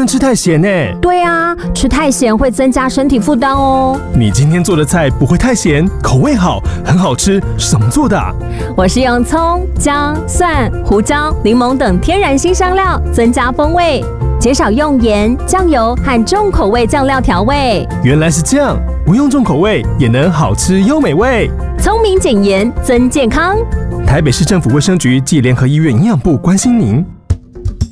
能吃太咸呢。 对啊，吃太咸会增加身体负担哦。 你今天做的菜不会太咸，口味好，很好吃，是怎么做的？ 我是用葱、姜、蒜、胡椒、柠檬等天然辛香料增加风味，减少用盐、酱油和重口味酱料调味。 原来是这样，不用重口味也能好吃又美味。 聪明减盐增健康。 台北市政府卫生局暨联合医院营养部关心您。